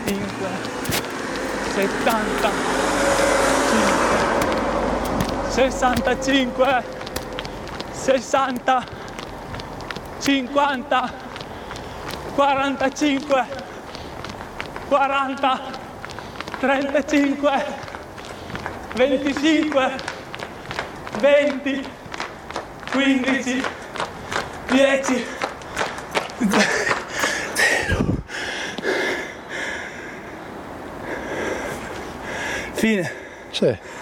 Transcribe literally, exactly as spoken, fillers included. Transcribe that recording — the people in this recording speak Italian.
sessantacinque, settantacinque, sessantacinque, sessanta, cinquanta, quarantacinque, quaranta, trentacinque, venticinque, venti, quindici, dieci, zero. Fine. Sì.